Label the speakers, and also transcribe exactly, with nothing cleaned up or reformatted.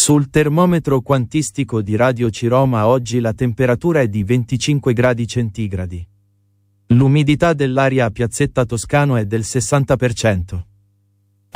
Speaker 1: Sul termometro quantistico di Radio Ciroma oggi la temperatura è di venticinque gradi centigradi. L'umidità dell'aria a Piazzetta Toscano è del sessanta per cento.